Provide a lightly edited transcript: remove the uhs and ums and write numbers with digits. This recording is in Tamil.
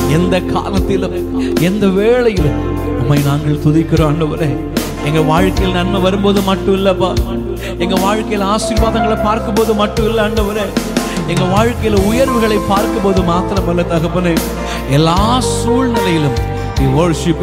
எந்த காலத்திலும் எந்த வேளையிலும் உம்மை நாங்கள் துதிக்கிறோம் ஆண்டவரே. எங்க வாழ்க்கையில் நன்மை வரும்போது மட்டும் இல்லப்பா, எங்க வாழ்க்கையில் ஆசீர்வாதங்களை பார்க்கும்போது மட்டும் இல்ல ஆண்டவரே, எங்க வாழ்க்கையில உயர்வுகளை பார்க்கும்போது மாத்திரமல்ல தகப்பனே, எல்லா சூழ்நிலையிலும் we worship